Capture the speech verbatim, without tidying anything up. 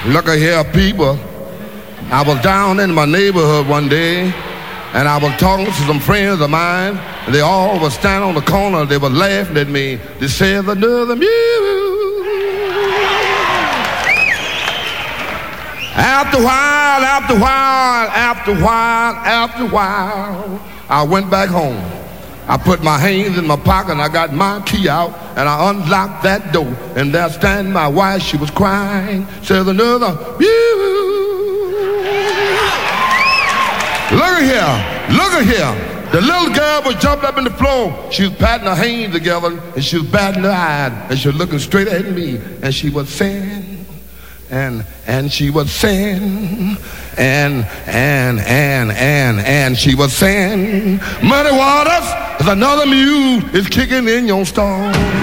Look at here, people. I was down in my neighborhood one day, and I was talking to some friends of mine. They all were standing on the corner. They were laughing at me. They said, another mule. After a while, after a while, after a while, after a while, I went back home. I put my hands in my pocket, and I got my key out, and I unlocked that door. And there standing my wife, she was crying. Says another, mule. Look at here, look at here. The little girl was jumped up in the floor. She was patting her hands together, and she was batting her eyes, and she was looking straight at me, and she was saying, and and she was saying, and and and and and she was saying, Muddy Waters, there's another mule is kicking in your stall.